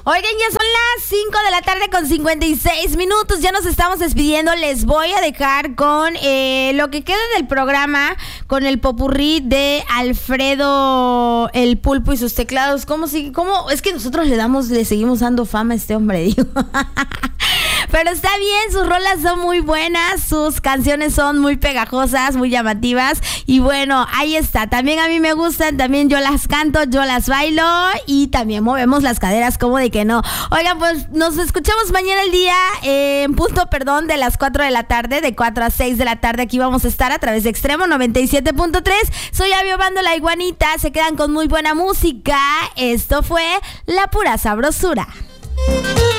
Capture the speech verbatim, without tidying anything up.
Oigan, ya son las cinco de la tarde con cincuenta y seis minutos. Ya nos estamos despidiendo. Les voy a dejar con eh, lo que queda del programa, con el popurrí de Alfredo el Pulpo y sus teclados. ¿Cómo sigue? ¿Cómo? Es que nosotros le damos, le seguimos dando fama a este hombre, digo. Pero está bien, sus rolas son muy buenas, sus canciones son muy pegajosas, muy llamativas. Y bueno, ahí está. También a mí me gustan, también yo las canto, yo las bailo y también movemos las caderas, como de que no. Oigan, pues nos escuchamos mañana el día eh, en punto, perdón, de las cuatro de la tarde, de cuatro a seis de la tarde. Aquí vamos a estar a través de Extremo noventa y siete punto tres. Soy Abby Obando, la iguanita. Se quedan con muy buena música. Esto fue La Pura Sabrosura.